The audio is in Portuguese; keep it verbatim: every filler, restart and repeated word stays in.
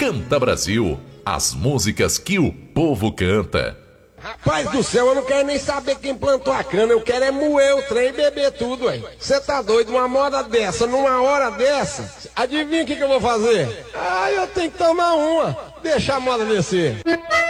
Canta Brasil, as músicas que o povo canta. Rapaz do céu, eu não quero nem saber quem plantou a cana, eu quero é moer o trem e beber tudo, ué. Você tá doido? Uma moda dessa, numa hora dessa, adivinha o que, que eu vou fazer? Ah, eu tenho que tomar uma, deixa a moda descer.